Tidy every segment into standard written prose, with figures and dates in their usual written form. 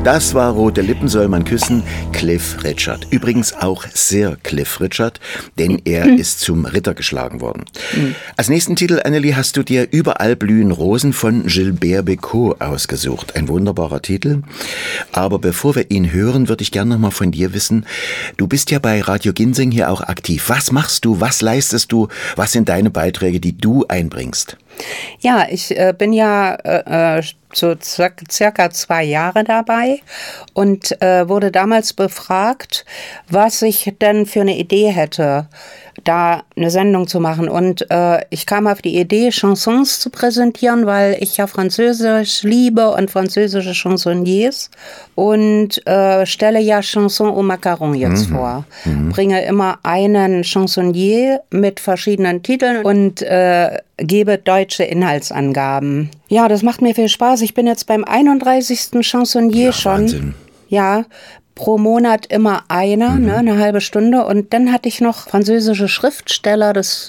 Das war Rote Lippen soll man küssen, Cliff Richard. Übrigens auch Sir Cliff Richard, denn er ist zum Ritter geschlagen worden. Als nächsten Titel, Annelie, hast du dir Überall blühen Rosen von Gilbert Bécaud ausgesucht. Ein wunderbarer Titel. Aber bevor wir ihn hören, würde ich gerne noch mal von dir wissen, du bist ja bei Radio Ginseng hier auch aktiv. Was machst du, was leistest du, was sind deine Beiträge, die du einbringst? Ja, ich bin ja so circa 2 Jahre dabei und wurde damals befragt, was ich denn für eine Idee hätte, da eine Sendung zu machen. Und ich kam auf die Idee, Chansons zu präsentieren, weil ich ja Französisch liebe und französische Chansonniers und stelle ja Chanson au Macaron jetzt vor. Bringe immer einen Chansonnier mit verschiedenen Titeln und gebe deutsche Inhaltsangaben. Ja, das macht mir viel Spaß. Ich bin jetzt beim 31. Chansonnier schon. Wahnsinn. Ja, pro Monat immer einer, eine halbe Stunde. Und dann hatte ich noch französische Schriftsteller des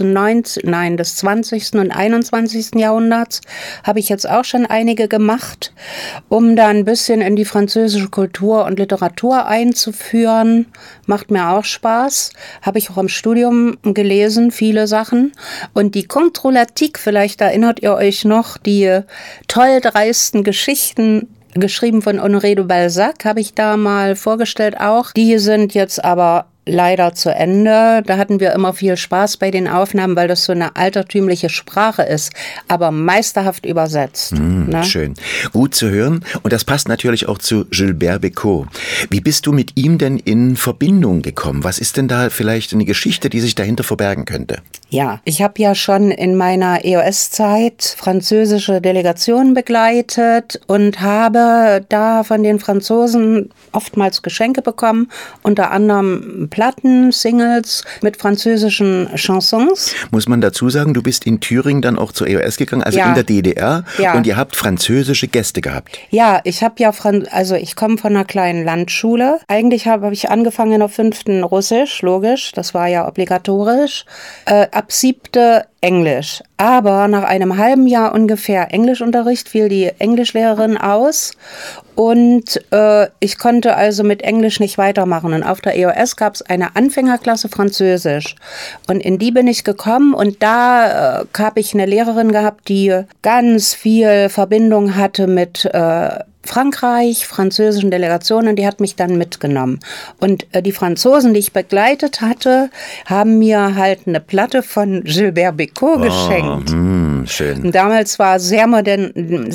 20. und 21. Jahrhunderts. Habe ich jetzt auch schon einige gemacht, um da ein bisschen in die französische Kultur und Literatur einzuführen. Macht mir auch Spaß. Habe ich auch im Studium gelesen, viele Sachen. Und die Controlatique, vielleicht erinnert ihr euch noch, die toll dreisten Geschichten, geschrieben von Honoré de Balzac, habe ich da mal vorgestellt auch. Die sind jetzt aber leider zu Ende. Da hatten wir immer viel Spaß bei den Aufnahmen, weil das so eine altertümliche Sprache ist, aber meisterhaft übersetzt. Ne? Schön. Gut zu hören. Und das passt natürlich auch zu Gilbert Bécaud. Wie bist du mit ihm denn in Verbindung gekommen? Was ist denn da vielleicht eine Geschichte, die sich dahinter verbergen könnte? Ja, ich habe ja schon in meiner EOS-Zeit französische Delegationen begleitet und habe da von den Franzosen oftmals Geschenke bekommen, unter anderem Platten, Singles mit französischen Chansons. Muss man dazu sagen, du bist in Thüringen dann auch zur EOS gegangen, also in der DDR, und ihr habt französische Gäste gehabt. Ja, ich habe ja, ich komme von einer kleinen Landschule. Eigentlich habe ich angefangen in der 5. Russisch, logisch, das war ja obligatorisch. Ab 7. Englisch. Aber nach einem halben Jahr ungefähr Englischunterricht fiel die Englischlehrerin aus und ich konnte also mit Englisch nicht weitermachen. Und auf der EOS gab es eine Anfängerklasse Französisch und in die bin ich gekommen und da habe ich eine Lehrerin gehabt, die ganz viel Verbindung hatte mit Frankreich, französischen Delegationen, die hat mich dann mitgenommen. Und die Franzosen, die ich begleitet hatte, haben mir halt eine Platte von Gilbert Bécaud geschenkt. Schön. Und damals war sehr modern,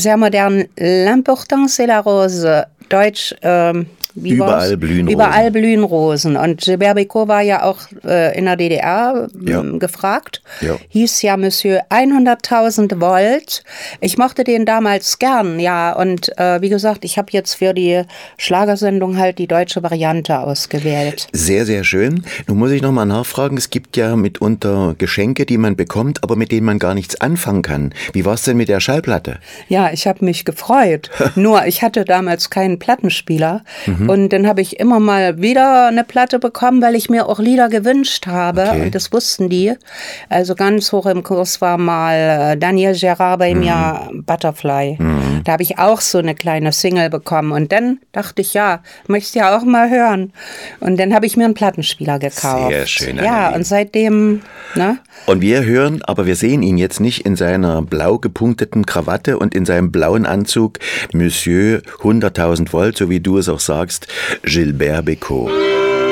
L'important c'est la rose, Deutsch, Überall blühen Rosen. Überall blühen Rosen. Und Gilbert Bécaud war ja auch in der DDR gefragt. Ja. Hieß ja Monsieur 100.000 Volt. Ich mochte den damals gern, ja. Und wie gesagt, ich habe jetzt für die Schlagersendung halt die deutsche Variante ausgewählt. Sehr, sehr schön. Nun muss ich nochmal nachfragen, es gibt ja mitunter Geschenke, die man bekommt, aber mit denen man gar nichts anfangen kann. Wie war es denn mit der Schallplatte? Ja, ich habe mich gefreut. Nur, ich hatte damals keinen Plattenspieler. Und dann habe ich immer mal wieder eine Platte bekommen, weil ich mir auch Lieder gewünscht habe. Okay. Und das wussten die. Also ganz hoch im Kurs war mal Daniel Gérard bei mir, Butterfly. Da habe ich auch so eine kleine Single bekommen. Und dann dachte ich, ja, möchte ja auch mal hören. Und dann habe ich mir einen Plattenspieler gekauft. Sehr schön. Ja, und seitdem, ne? Und wir hören, aber wir sehen ihn jetzt nicht in seiner blau gepunkteten Krawatte und in seinem blauen Anzug, Monsieur 100.000 Volt, so wie du es auch sagst, Gilbert Bécaud.